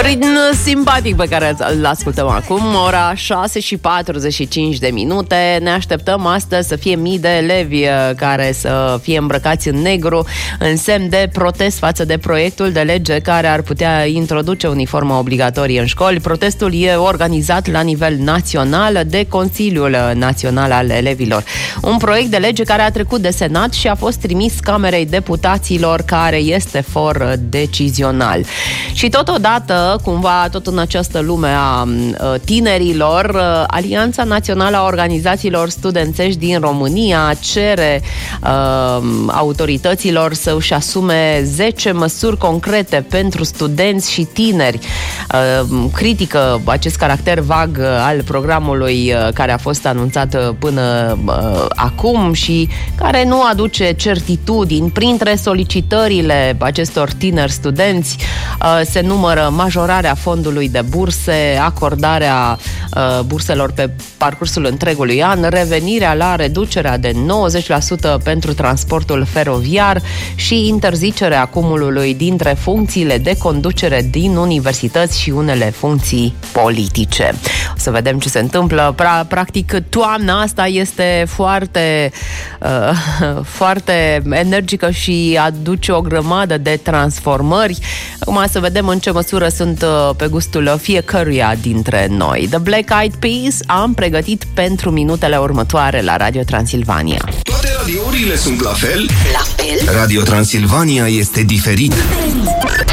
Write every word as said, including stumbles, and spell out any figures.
Ritm simpatic pe care îl ascultăm acum, ora șase și patruzeci și cinci de minute. Ne așteptăm astăzi să fie mii de elevi care să fie îmbrăcați în negru în semn de protest față de proiectul de lege care ar putea introduce uniforma obligatorie în școli. Protestul e organizat la nivel național de Consiliul Național al Elevilor. Un proiect de lege care a trecut de Senat și a fost trimis Camerei Deputaților, care este for decizional. Și totodată, cumva tot în această lume a tinerilor, Alianța Națională a Organizațiilor Studențești din România cere uh, autorităților să își asume zece măsuri concrete pentru studenți și tineri. Uh, critică acest caracter vag al programului care a fost anunțat până uh, acum și care nu aduce certitudini. Printre solicitările acestor tineri studenți uh, se numără majorarea fondului de burse, acordarea uh, burselor pe parcursul întregului an, revenirea la reducerea de nouăzeci la sută pentru transportul feroviar și interzicerea cumulului dintre funcțiile de conducere din universități și unele funcții politice. O să vedem ce se întâmplă. Pra- practic, toamna asta este foarte, uh, foarte energică și aduce o grămadă de transformări. Acum să vedem în ce măsură sunt pe gustul fiecăruia dintre noi. The Black Eyed Peas am pregătit pentru minutele următoare la Radio Transilvania. Toate radiourile sunt la fel? La fel? Radio Transilvania este diferit.